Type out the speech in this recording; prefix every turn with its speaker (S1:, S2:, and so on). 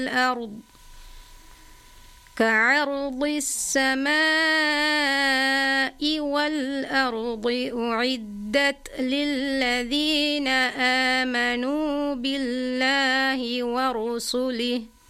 S1: الأرض كعرض السماء والأرض أعدت للذين آمنوا بالله ورسله